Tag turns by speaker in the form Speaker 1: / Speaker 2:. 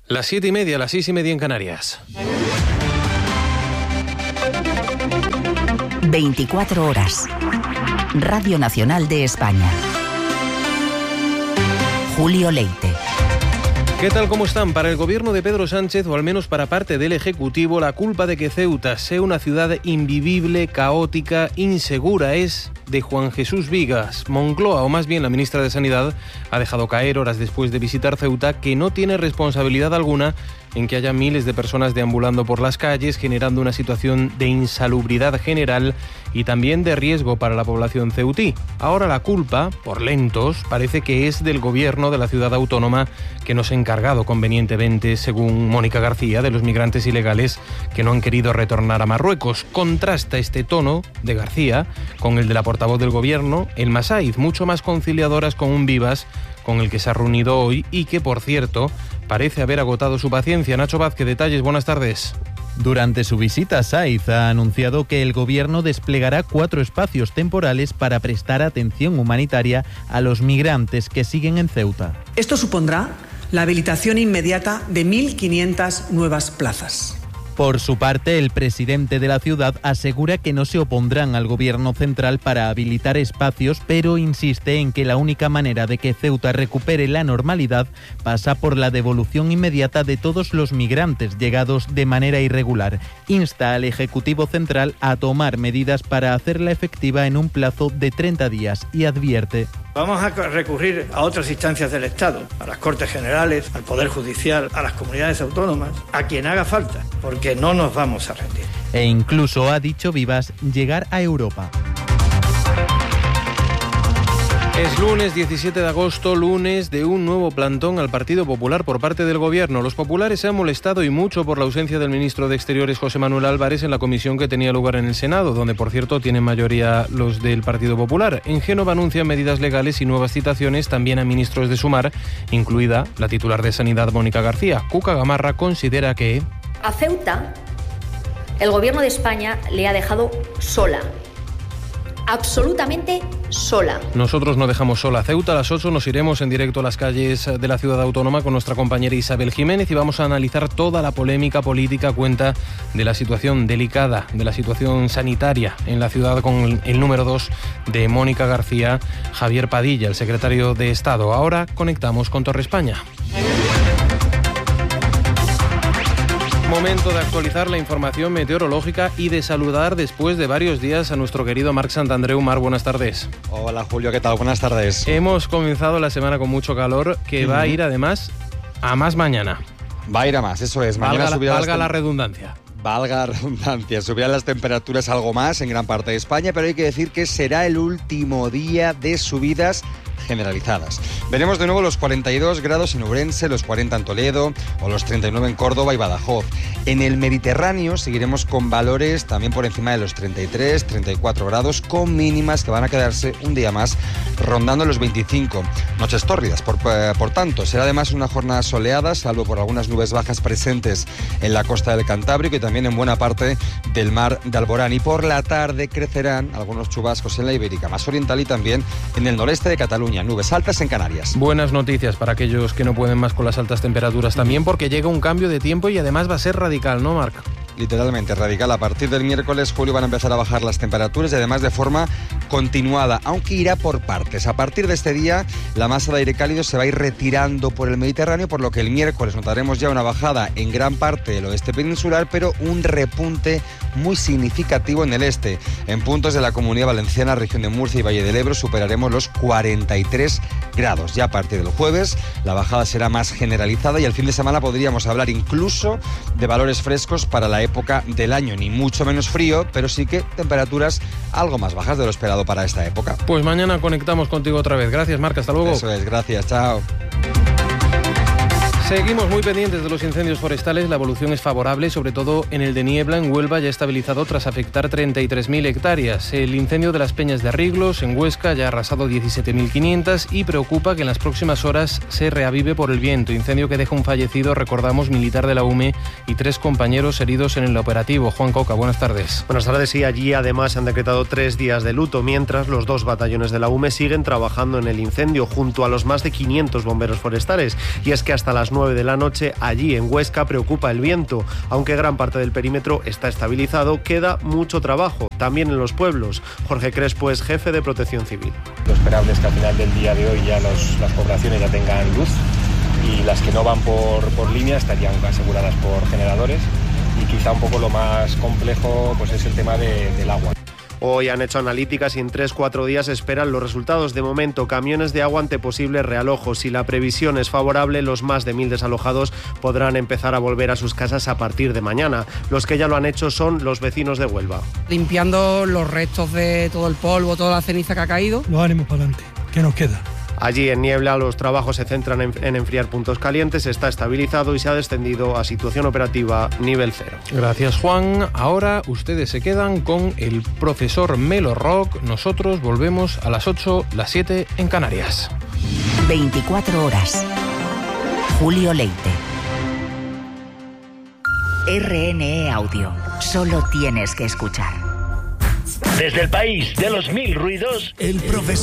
Speaker 1: Las 7:30, las 6:30 en Canarias.
Speaker 2: 24 horas. Radio Nacional de España. Julio Leite.
Speaker 1: ¿Qué tal, cómo están? Para el gobierno de Pedro Sánchez, o al menos para parte del Ejecutivo, la culpa de que Ceuta sea una ciudad invivible, caótica, insegura es de Juan Jesús Vigas. Moncloa, o más bien la ministra de Sanidad, ha dejado caer horas después de visitar Ceuta que no tiene responsabilidad alguna en que haya miles de personas deambulando por las calles, generando una situación de insalubridad general y también de riesgo para la población ceutí. Ahora la culpa, por lentos, parece que es del gobierno de la ciudad autónoma, que no se ha encargado convenientemente, según Mónica García, de los migrantes ilegales que no han querido retornar a Marruecos. Contrasta este tono de García con el de la portavoz del gobierno, Elma Saiz, mucho más conciliadoras con un Vigas con el que se ha reunido hoy y que, por cierto, parece haber agotado su paciencia. Nacho Vázquez, detalles, buenas tardes.
Speaker 3: Durante su visita, Saiz ha anunciado que el gobierno desplegará 4 espacios temporales para prestar atención humanitaria a los migrantes que siguen en Ceuta.
Speaker 4: Esto supondrá la habilitación inmediata de 1.500 nuevas plazas.
Speaker 3: Por su parte, el presidente de la ciudad asegura que no se opondrán al gobierno central para habilitar espacios, pero insiste en que la única manera de que Ceuta recupere la normalidad pasa por la devolución inmediata de todos los migrantes llegados de manera irregular. Insta al Ejecutivo Central a tomar medidas para hacerla efectiva en un plazo de 30 días y advierte:
Speaker 5: vamos a recurrir a otras instancias del Estado, a las Cortes Generales, al Poder Judicial, a las comunidades autónomas, a quien haga falta, porque no nos vamos a rendir.
Speaker 3: E incluso, ha dicho Vigas, llegar a Europa.
Speaker 1: Es lunes 17 de agosto, lunes de un nuevo plantón al Partido Popular por parte del Gobierno. Los populares se han molestado y mucho por la ausencia del ministro de Exteriores, José Manuel Álvarez, en la comisión que tenía lugar en el Senado, donde, por cierto, tienen mayoría los del Partido Popular. En Génova anuncian medidas legales y nuevas citaciones también a ministros de Sumar, incluida la titular de Sanidad, Mónica García. Cuca Gamarra considera que
Speaker 6: a Ceuta el Gobierno de España le ha dejado sola. Absolutamente sola.
Speaker 1: Nosotros no dejamos sola a Ceuta. A las 8 nos iremos en directo a las calles de la ciudad autónoma con nuestra compañera Isabel Jiménez y vamos a analizar toda la polémica política a cuenta de la situación delicada, de la situación sanitaria en la ciudad, con el número 2 de Mónica García, Javier Padilla, el secretario de Estado. Ahora conectamos con Torre España. Momento de actualizar la información meteorológica y de saludar después de varios días a nuestro querido Marc Santandreu. Marc, buenas tardes.
Speaker 7: Hola Julio, ¿qué tal? Buenas tardes.
Speaker 1: Hemos comenzado la semana con mucho calor, que va a ir además a más mañana.
Speaker 7: Va a ir a más, eso es.
Speaker 1: Mañana valga la redundancia.
Speaker 7: Valga la redundancia, subirán las temperaturas algo más en gran parte de España, pero hay que decir que será el último día de subidas generalizadas. Veremos de nuevo los 42 grados en Ourense, los 40 en Toledo o los 39 en Córdoba y Badajoz. En el Mediterráneo seguiremos con valores también por encima de los 33, 34 grados, con mínimas que van a quedarse un día más rondando los 25. Noches tórridas, por tanto. Será además una jornada soleada, salvo por algunas nubes bajas presentes en la costa del Cantábrico y también en buena parte del mar de Alborán. Y por la tarde crecerán algunos chubascos en la Ibérica más oriental y también en el noreste de Cataluña. Nubes altas en Canarias.
Speaker 1: Buenas noticias para aquellos que no pueden más con las altas temperaturas también, porque llega un cambio de tiempo y además va a ser radical, ¿no, Marc?
Speaker 7: Literalmente radical. A partir del miércoles, Julio, van a empezar a bajar las temperaturas y además de forma continuada, aunque irá por partes. A partir de este día, la masa de aire cálido se va a ir retirando por el Mediterráneo, por lo que el miércoles notaremos ya una bajada en gran parte del oeste peninsular, pero un repunte muy significativo en el este. En puntos de la Comunidad Valenciana, región de Murcia y Valle del Ebro superaremos los 43 grados. Ya a partir del jueves, la bajada será más generalizada y el fin de semana podríamos hablar incluso de valores frescos para la época del año, ni mucho menos frío, pero sí que temperaturas algo más bajas de lo esperado para esta época.
Speaker 1: Pues mañana conectamos contigo otra vez. Gracias, Marc, hasta luego.
Speaker 7: Eso es, gracias, chao.
Speaker 1: Seguimos muy pendientes de los incendios forestales. La evolución es favorable, sobre todo en el de Niebla, en Huelva, ya estabilizado tras afectar 33.000 hectáreas. El incendio de las Peñas de Riglos, en Huesca, ya ha arrasado 17.500 y preocupa que en las próximas horas se reavive por el viento. Incendio que deja un fallecido, recordamos, militar de la UME y 3 compañeros heridos en el operativo. Juan Coca, buenas tardes.
Speaker 8: Buenas tardes, y allí además se han decretado 3 días de luto, mientras los 2 batallones de la UME siguen trabajando en el incendio junto a los más de 500 bomberos forestales. Y es que hasta las 9 de la noche. Allí, en Huesca, preocupa el viento. Aunque gran parte del perímetro está estabilizado, queda mucho trabajo, también en los pueblos. Jorge Crespo es jefe de Protección Civil.
Speaker 9: Lo esperable es que al final del día de hoy ya las poblaciones ya tengan luz y las que no van por línea estarían aseguradas por generadores, y quizá un poco lo más complejo pues es el tema del agua.
Speaker 8: Hoy han hecho analíticas y en 3-4 días esperan los resultados. De momento, camiones de agua ante posibles realojos. Si la previsión es favorable, los más de 1.000 desalojados podrán empezar a volver a sus casas a partir de mañana. Los que ya lo han hecho son los vecinos de Huelva.
Speaker 10: Limpiando los restos de todo el polvo, toda la ceniza que ha caído.
Speaker 11: Los ánimos para adelante, ¿qué nos queda?
Speaker 8: Allí en Niebla los trabajos se centran en enfriar puntos calientes, está estabilizado y se ha descendido a situación operativa nivel 0.
Speaker 1: Gracias, Juan. Ahora ustedes se quedan con el profesor Melo Rock. Nosotros volvemos a las 8, las 7 en Canarias.
Speaker 2: 24 horas. Julio Leite. RNE Audio. Solo tienes que escuchar.
Speaker 12: Desde el país de los 1000 ruidos,
Speaker 13: el profesor